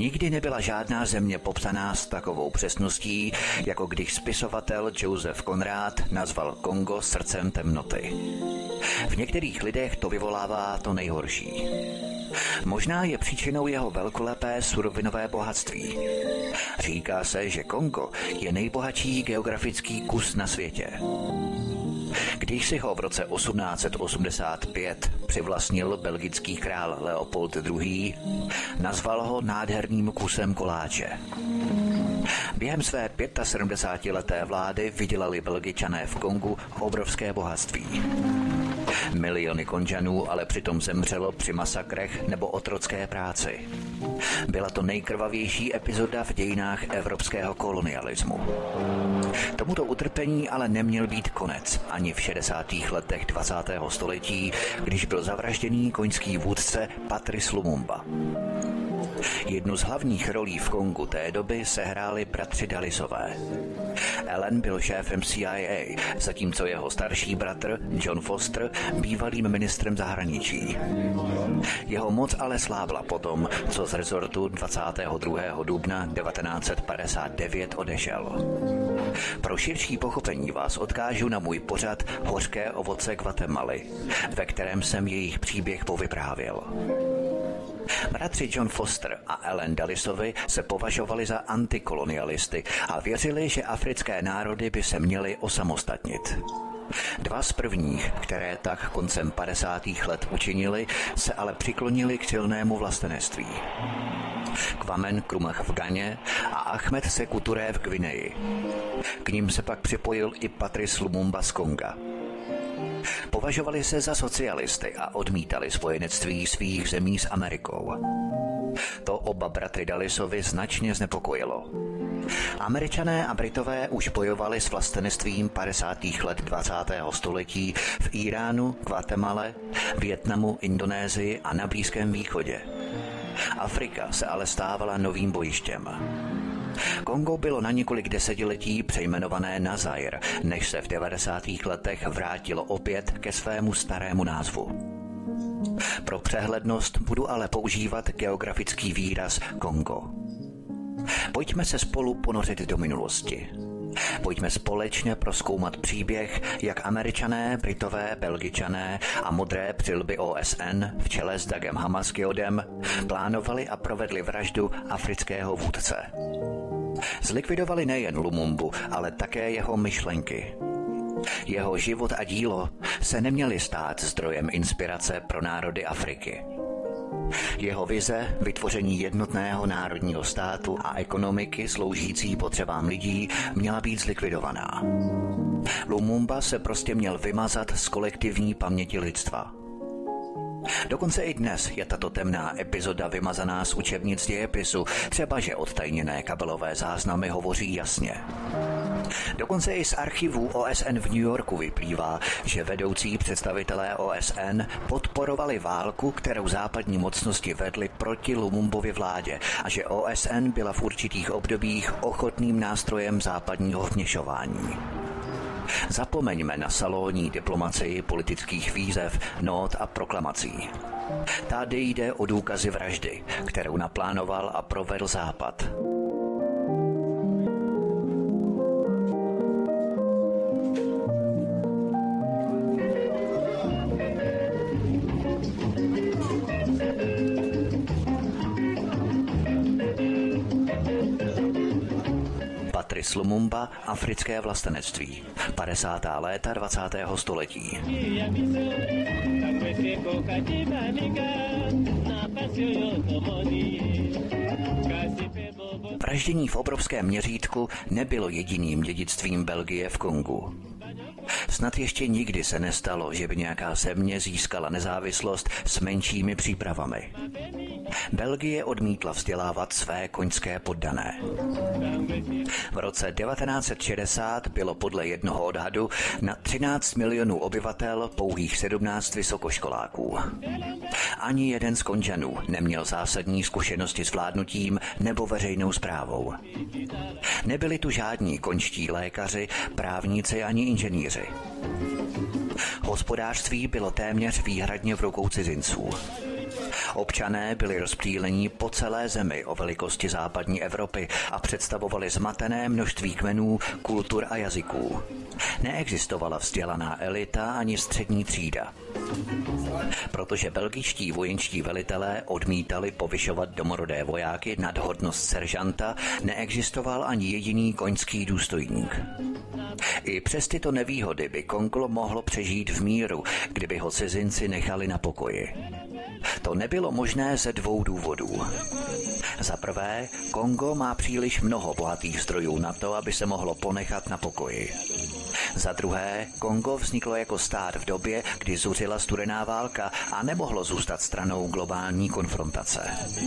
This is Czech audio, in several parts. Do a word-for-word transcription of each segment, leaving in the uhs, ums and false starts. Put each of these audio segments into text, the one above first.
Nikdy nebyla žádná země popsaná s takovou přesností, jako když spisovatel Joseph Conrad nazval Kongo srdcem temnoty. V některých lidech to vyvolává to nejhorší. Možná je příčinou jeho velkolepé surovinové bohatství. Říká se, že Kongo je nejbohatší geografický kus na světě. Když si ho v roce osmnáct set osmdesát pět přivlastnil belgický král Leopold druhý., nazval ho nádherným kusem koláče. Během své sedmdesátipětileté vlády vydělali Belgičané v Kongu obrovské bohatství. Miliony Konžanů ale přitom zemřelo při masakrech nebo otrocké práci. Byla to nejkrvavější epizoda v dějinách evropského kolonialismu. Tomuto utrpení ale neměl být konec ani v šedesátých letech dvacátého století, když byl zavražděný koňský vůdce Patrice Lumumba. Jednu z hlavních rolí v Kongu té doby sehráli bratři Dalisové. Allen byl šéfem C I A, zatímco jeho starší bratr John Foster bývalým ministrem zahraničí. Jeho moc ale slábla potom, co z rezortu dvacátého druhého dubna devatenáct set padesát devět odešel. Pro širší pochopení vás odkážu na můj pořad Hořké ovoce Guatemaly, ve kterém jsem jejich příběh povyprávěl. Bratři John Foster a Allen Dalisovi se považovali za antikolonialisty a věřili, že africké národy by se měly osamostatnit. Dva z prvních, které tak koncem padesátých let učinili, se ale přiklonili k silnému vlastenectví. Kwame Nkrumah v Ghaně a Ahmed Sékou Touré v Gvineji. K ním se pak připojil i Patrice Lumumba z Konga. Považovali se za socialisty a odmítali spojenectví svých zemí s Amerikou. To oba bratry Dalisovi značně znepokojilo. Američané a Britové už bojovali s vlastenectvím padesátých let dvacátého století v Iránu, Guatemale, Vietnamu, Indonésii a na Blízkém východě. Afrika se ale stávala novým bojištěm. Kongo bylo na několik desetiletí přejmenované na Zaire, než se v devadesátých letech vrátilo opět ke svému starému názvu. Pro přehlednost budu ale používat geografický výraz Kongo. Pojďme se spolu ponořit do minulosti. Pojďme společně prozkoumat příběh, jak Američané, Britové, Belgičané a modré přilby O S N v čele s Dagem Hammarskjöldem plánovali a provedli vraždu afrického vůdce. Zlikvidovali nejen Lumumbu, ale také jeho myšlenky. Jeho život a dílo se neměly stát zdrojem inspirace pro národy Afriky. Jeho vize vytvoření jednotného národního státu a ekonomiky sloužící potřebám lidí měla být zlikvidovaná. Lumumba se prostě měl vymazat z kolektivní paměti lidstva. Dokonce i dnes je tato temná epizoda vymazaná z učebnic dějepisu, třeba že odtajněné kabelové záznamy hovoří jasně. Dokonce i z archivů O S N v New Yorku vyplývá, že vedoucí představitelé O S N podporovali válku, kterou západní mocnosti vedly proti Lumumbově vládě a že O S N byla v určitých obdobích ochotným nástrojem západního vměšování. Zapomeňme na salonní diplomacii politických výzev, nót a proklamací. Tady jde o důkazy vraždy, kterou naplánoval a provedl Západ. Patrice Lumumba, africké vlastenectví, padesátá léta dvacátého století. Vraždění v obrovském měřítku nebylo jediným dědictvím Belgie v Kongu. Snad ještě nikdy se nestalo, že by nějaká země získala nezávislost s menšími přípravami. Belgie odmítla vzdělávat své koňské poddané. V roce devatenáct set šedesát bylo podle jednoho odhadu na třináct milionů obyvatel pouhých sedmnáct vysokoškoláků. Ani jeden z Konžanů neměl zásadní zkušenosti s vládnutím nebo veřejnou správou. Nebyli tu žádní končtí lékaři, právníci ani inženýři. Hospodářství bylo téměř výhradně v rukou cizinců. Občané byli rozptýleni po celé zemi o velikosti západní Evropy a představovali zmatené množství kmenů, kultur a jazyků. Neexistovala vzdělaná elita ani střední třída. Protože belgičtí vojenští velitelé odmítali povyšovat domorodé vojáky nad hodnost seržanta, neexistoval ani jediný koňský důstojník. I přes tyto nevýhody by Kongo mohlo přežít v míru, kdyby ho cizinci nechali na pokoji. To nebylo možné ze dvou důvodů. Za prvé, Kongo má příliš mnoho bohatých zdrojů na to, aby se mohlo ponechat na pokoji. Za druhé, Kongo vzniklo jako stát v době, kdy zuřila studená válka a nemohlo zůstat stranou globální konfrontace.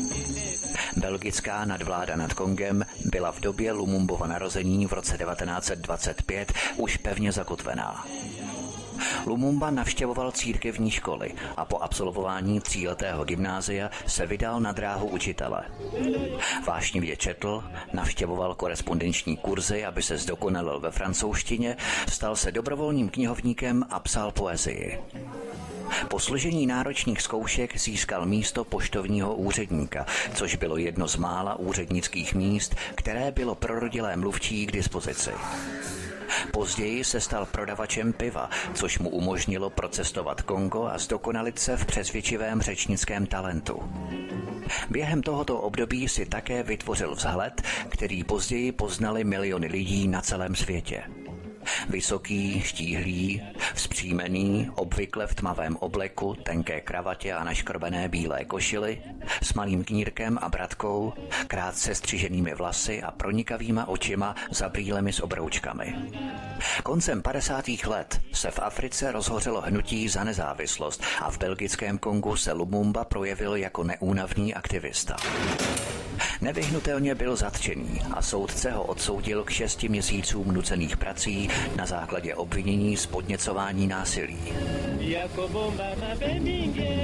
Belgická nadvláda nad Kongem byla v době Lumumbova narození v roce devatenáct set dvacet pět už pevně zakotvená. Lumumba navštěvoval církevní školy a po absolvování tříletého gymnázia se vydal na dráhu učitele. Vášnivě četl, navštěvoval korespondenční kurzy, aby se zdokonalil ve francouzštině, stal se dobrovolným knihovníkem a psal poezii. Po složení náročných zkoušek získal místo poštovního úředníka, což bylo jedno z mála úřednických míst, které bylo pro rodilé mluvčí k dispozici. Později se stal prodavačem piva, což mu umožnilo procestovat Kongo a zdokonalit se v přesvědčivém řečnickém talentu. Během tohoto období si také vytvořil vzhled, který později poznali miliony lidí na celém světě. Vysoký, štíhlý, vzpřímený, obvykle v tmavém obleku, tenké kravatě a naškrobené bílé košili, s malým knírkem a bratkou, krátce střiženými vlasy a pronikavýma očima za brýlemi s obroučkami. Koncem padesátých let se v Africe rozhořelo hnutí za nezávislost a v belgickém Kongu se Lumumba projevil jako neúnavný aktivista. Nevyhnutelně byl zatčený a soudce ho odsoudil k šesti měsícům nucených prací na základě obvinění z podněcování násilí.